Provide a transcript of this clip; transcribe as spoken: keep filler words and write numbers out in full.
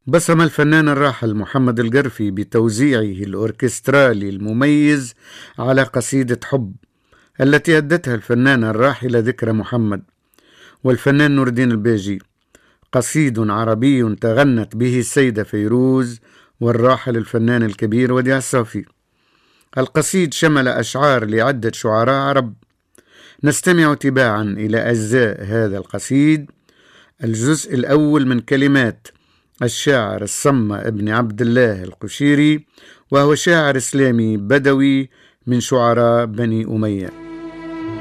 بصم الفنان الراحل محمد القرفي بتوزيعه الأوركسترالي المميز على قصيدة حب التي أدتها الفنانة الراحلة ذكرى محمد والفنان نور الدين الباجي، قصيد عربي تغنت به السيدة فيروز والراحل الفنان الكبير وديع الصافي. القصيد شمل أشعار لعدة شعراء عرب. نستمع تباعا إلى أجزاء هذا القصيد. الجزء الأول من كلمات الشاعر الصمة ابن عبد الله القشيري، وهو شاعر إسلامي بدوي من شعراء بني أمية.